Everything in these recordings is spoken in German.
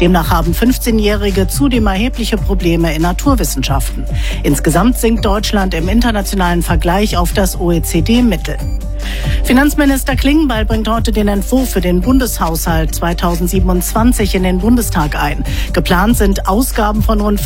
Demnach haben 15-Jährige zudem erhebliche Probleme in Naturwissenschaften. Insgesamt sinkt Deutschland im internationalen Vergleich auf das OECD-Mittel. Finanzminister Klingbeil bringt heute den Entwurf für den Bundeshaushalt 2027 in den Bundestag ein. Geplant sind Ausgaben von rund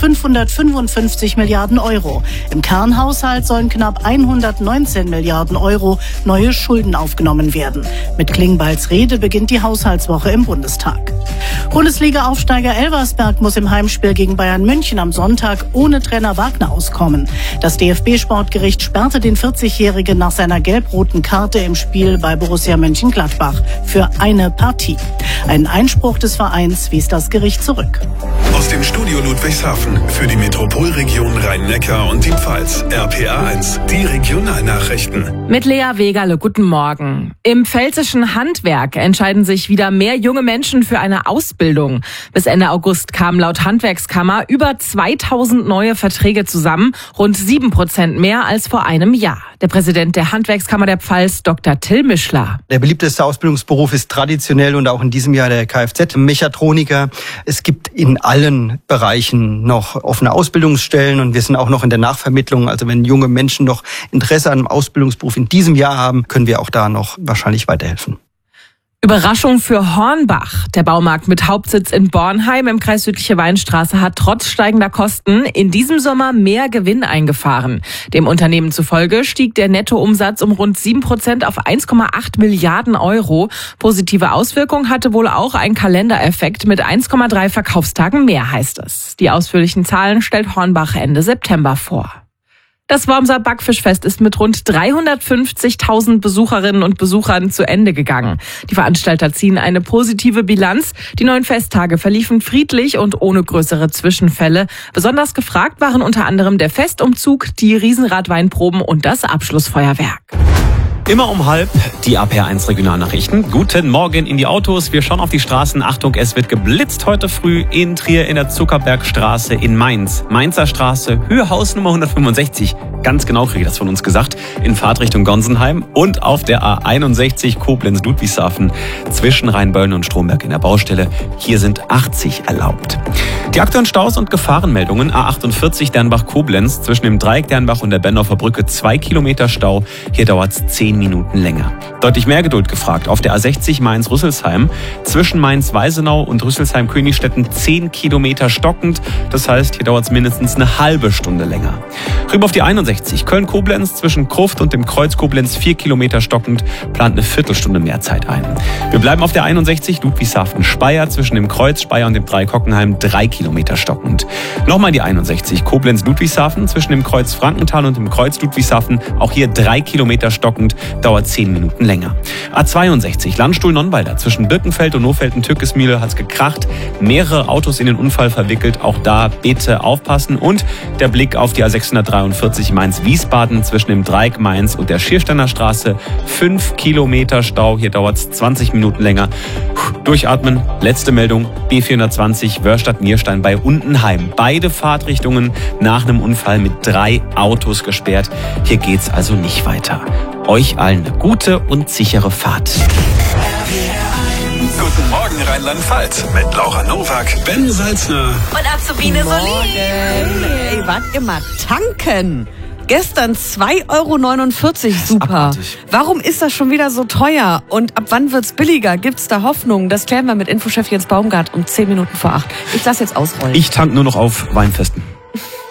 555 Milliarden Euro. Im Kernhaushalt sollen knapp 119 Milliarden Euro neue Schulden aufgenommen werden. Mit Klingbeils Rede beginnt die Haushaltswoche im Bundestag. Bundesliga-Aufsteiger Elversberg muss im Heimspiel gegen Bayern München am Sonntag ohne Trainer Wagner auskommen. Das DFB-Sportgericht sperrte den 40-Jährigen nach seiner gelb-roten Karte im Spiel bei Borussia Mönchengladbach für eine Partie. Einen Einspruch des Vereins wies das Gericht zurück. Aus dem Studio Ludwigshafen für die Metropolregion Rhein-Neckar und die Pfalz. RPA1, die Regionalnachrichten. Mit Lea Wegerle, guten Morgen. Im pfälzischen Handwerk entscheiden sich wieder mehr junge Menschen für eine Ausbildung. Bis Ende August kamen laut Handwerkskammer über 2000 neue Verträge zusammen, rund 7% mehr als vor einem Jahr. Der Präsident der Handwerkskammer der Pfalz, Dr. Till Mischler. Der beliebteste Ausbildungsberuf ist traditionell und auch in diesem Jahr der Kfz-Mechatroniker. Es gibt in allen Bereichen noch offene Ausbildungsstellen und wir sind auch noch in der Nachvermittlung. Also wenn junge Menschen noch Interesse an einem Ausbildungsberuf in diesem Jahr haben, können wir auch da noch wahrscheinlich weiterhelfen. Überraschung für Hornbach. Der Baumarkt mit Hauptsitz in Bornheim im Kreis Südliche Weinstraße hat trotz steigender Kosten in diesem Sommer mehr Gewinn eingefahren. Dem Unternehmen zufolge stieg der Nettoumsatz um rund 7% auf 1,8 Milliarden Euro. Positive Auswirkung hatte wohl auch ein Kalendereffekt mit 1,3 Verkaufstagen mehr, heißt es. Die ausführlichen Zahlen stellt Hornbach Ende September vor. Das Wormser Backfischfest ist mit rund 350.000 Besucherinnen und Besuchern zu Ende gegangen. Die Veranstalter ziehen eine positive Bilanz. Die 9 Festtage verliefen friedlich und ohne größere Zwischenfälle. Besonders gefragt waren unter anderem der Festumzug, die Riesenradweinproben und das Abschlussfeuerwerk. Immer um 12:30 die RPA1 Regionalnachrichten. Guten Morgen in die Autos. Wir schauen auf die Straßen. Achtung, es wird geblitzt heute früh in Trier in der Zuckerbergstraße in Mainz. Mainzer Straße, Höhe Hausnummer 165. Ganz genau kriege ich das von uns gesagt. In Fahrtrichtung Gonsenheim und auf der A61 Koblenz-Ludwigshafen zwischen Rheinböllen und Stromberg in der Baustelle. Hier sind 80 erlaubt. Die aktuellen Staus und Gefahrenmeldungen. A48 Dernbach-Koblenz zwischen dem Dreieck Dernbach und der Bendorfer Brücke 2 Kilometer Stau. Hier dauert es 10 Minuten länger. Deutlich mehr Geduld gefragt auf der A60 Mainz-Rüsselsheim. Zwischen Mainz-Weisenau und Rüsselsheim-Königstetten 10 Kilometer stockend. Das heißt, hier dauert es mindestens eine halbe Stunde länger. Rüber auf die 61 Köln-Koblenz zwischen Kruft und dem Kreuz Koblenz 4 Kilometer stockend. Plant eine Viertelstunde mehr Zeit ein. Wir bleiben auf der 61 Ludwigshafen-Speyer zwischen dem Kreuz Speyer und dem Dreieck Hockenheim 3 Kilometer stockend. Nochmal die 61 Koblenz-Ludwigshafen zwischen dem Kreuz Frankenthal und dem Kreuz Ludwigshafen. Auch hier 3 Kilometer stockend. Dauert 10 Minuten länger. A62 Landstuhl-Nonnweiler zwischen Birkenfeld und Nofelden-Türkesmühle hat's gekracht. Mehrere Autos in den Unfall verwickelt. Auch da bitte aufpassen. Und der Blick auf die A643 Mainz-Wiesbaden zwischen dem Dreieck Mainz und der Schiersteiner Straße. 5 Kilometer Stau. Hier dauert's 20 Minuten länger. Durchatmen. Letzte Meldung. B420 Wörstadt-Nierstein bei Untenheim. Beide Fahrtrichtungen nach einem Unfall mit 3 Autos gesperrt. Hier geht's also nicht weiter. Euch allen eine gute und sichere Fahrt. Guten Morgen Rheinland-Pfalz mit Laura Nowak, Ben Salzner und Azubine Solin. Ey, wart ihr mal tanken? Gestern 2,49 €, super. Abartig. Warum ist das schon wieder so teuer? Und ab wann wird's billiger? Gibt's da Hoffnung? Das klären wir mit Infochef Jens Baumgart um 10 Minuten vor 8. Ich lasse jetzt ausrollen. Ich tank nur noch auf Weinfesten.